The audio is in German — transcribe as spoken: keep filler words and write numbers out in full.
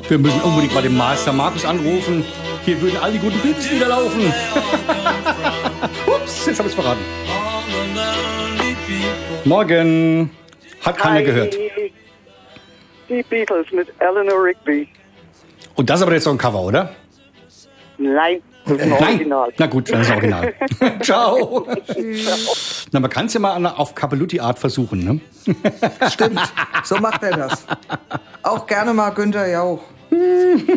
Wir müssen unbedingt mal den Master Markus anrufen. Hier würden all die guten Beats wieder laufen. Ups, jetzt habe ich es verraten. Morgen. Hat keiner Hi. gehört. Die Beatles mit Eleanor Rigby. Und das ist aber jetzt so ein Cover, oder? Nein, das ist ein Nein. Original. Na gut, dann ist es Original. Ciao. Na, man kann es ja mal auf Capelutti-Art versuchen, ne? Stimmt, so macht er das. Auch gerne mal Günther Jauch.